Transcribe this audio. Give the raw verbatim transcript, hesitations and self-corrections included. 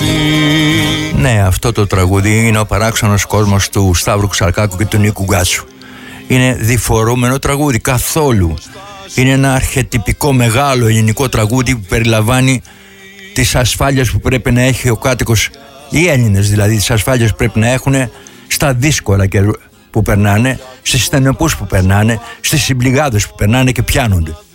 Ναι, αυτό το τραγούδι είναι ο παράξενος κόσμος του Σταύρου Ξαρκάκου και του Νίκου Γκάτσου. Είναι διφορούμενο τραγούδι καθόλου. Είναι ένα αρχετυπικό μεγάλο ελληνικό τραγούδι που περιλαμβάνει τις ασφάλειες που πρέπει να έχει ο κάτοικος, οι Έλληνες δηλαδή, τις ασφάλειες που πρέπει να έχουν στα δύσκολα που περνάνε, στις στενοπούς που περνάνε, στις συμπληγάδες που περνάνε και πιάνονται.